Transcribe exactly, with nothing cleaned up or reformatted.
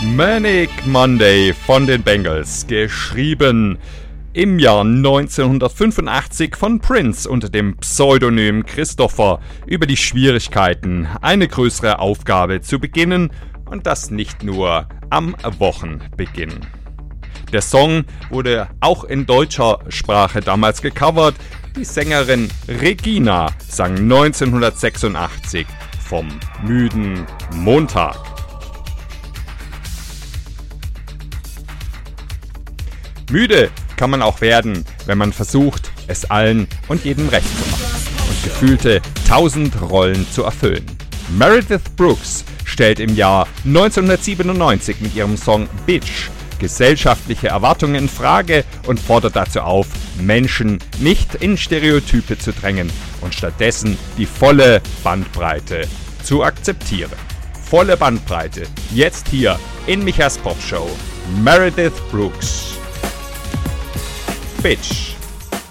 Manic Monday von den Bengals, geschrieben im Jahr neunzehnhundertfünfundachtzig von Prince unter dem Pseudonym Christopher über die Schwierigkeiten, eine größere Aufgabe zu beginnen und das nicht nur am Wochenbeginn. Der Song wurde auch in deutscher Sprache damals gecovert. Die Sängerin Regina sang neunzehnhundertsechsundachtzig vom müden Montag. Müde kann man auch werden, wenn man versucht, es allen und jedem recht zu machen und gefühlte tausend Rollen zu erfüllen. Meredith Brooks stellt im Jahr neunzehnhundertsiebenundneunzig mit ihrem Song Bitch gesellschaftliche Erwartungen in Frage und fordert dazu auf, Menschen nicht in Stereotype zu drängen und stattdessen die volle Bandbreite zu akzeptieren. Volle Bandbreite, jetzt hier in Michas Pop Show. Meredith Brooks. Bitch.